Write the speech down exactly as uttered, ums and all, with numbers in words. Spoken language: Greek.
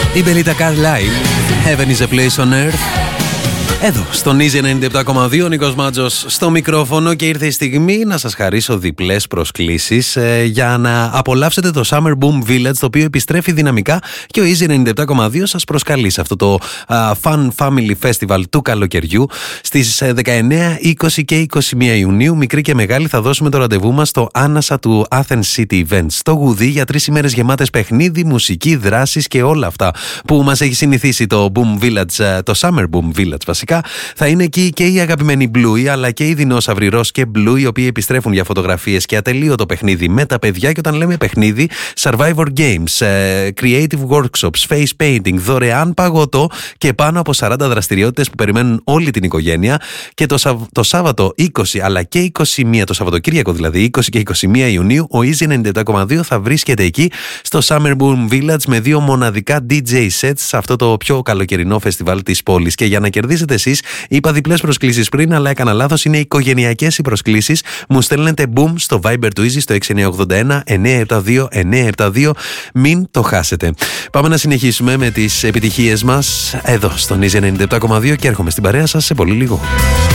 Η Μπελίτα Καρλάιλ, Heaven is a place on earth. Εδώ, στον Easy ενενήντα επτά κόμμα δύο, ο Νίκος Μάτζος στο μικρόφωνο και ήρθε η στιγμή να σας χαρίσω διπλές προσκλήσεις ε, για να απολαύσετε το Summer Boom Village, το οποίο επιστρέφει δυναμικά και ο Easy ενενήντα επτά κόμμα δύο σας προσκαλεί σε αυτό το uh, Fun Family Festival του καλοκαιριού στις δεκαεννέα, είκοσι και είκοσι μία Ιουνίου. Μικροί και μεγάλοι θα δώσουμε το ραντεβού μας στο Άνασα του Athens City Events, στο Γουδί, για τρεις ημέρες γεμάτες παιχνίδι, μουσική, δράσεις και όλα αυτά που μας έχει συνηθίσει το Boom Village, το Summer Boom Village βασικά. Θα είναι εκεί και οι αγαπημένοι Bluey, αλλά και οι δεινόσαυροι Ross και Blue, οι οποίοι επιστρέφουν για φωτογραφίες και ατελείωτο παιχνίδι με τα παιδιά. Και όταν λέμε παιχνίδι, Survivor Games, Creative Workshops, Face Painting, δωρεάν παγωτό και πάνω από σαράντα δραστηριότητες που περιμένουν όλη την οικογένεια. Και το, Σαβ... το Σάββατο είκοσι αλλά και είκοσι μία, το Σαββατοκύριακο δηλαδή, είκοσι και είκοσι μία Ιουνίου, ο Easy ενενήντα επτά κόμμα δύο θα βρίσκεται εκεί στο Summer Boom Village με δύο μοναδικά ντι τζέι sets σε αυτό το πιο καλοκαιρινό φεστιβάλ της πόλης. Και για να κερδίσετε εσείς, είπα διπλές προσκλήσεις πριν, αλλά έκανα λάθος. Είναι οικογενειακές οι προσκλήσεις. Μου στέλνετε boom στο Viber του Easy στο έξι εννιά ογδόντα ένα εννιά επτά δύο εννιά επτά δύο. Μην το χάσετε. Πάμε να συνεχίσουμε με τις επιτυχίες μας εδώ στον Easy ενενήντα επτά κόμμα δύο και έρχομαι στην παρέα σας σε πολύ λίγο.